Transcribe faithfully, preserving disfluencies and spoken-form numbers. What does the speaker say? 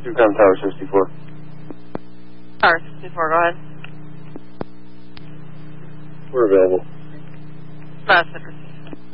Two-com Tower sixty-four. Tower sixty-four, go ahead. We're available. Massive.